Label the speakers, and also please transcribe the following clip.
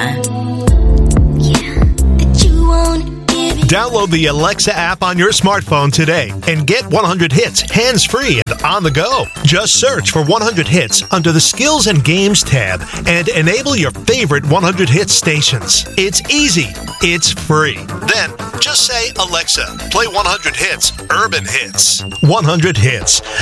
Speaker 1: Download the Alexa app on your smartphone today and get 100 hits hands-free and on the go. Just search for 100 hits under the Skills and Games tab and enable your favorite 100 hits stations. It's easy. It's free. Then just say, Alexa, play 100 hits, urban hits. 100 hits.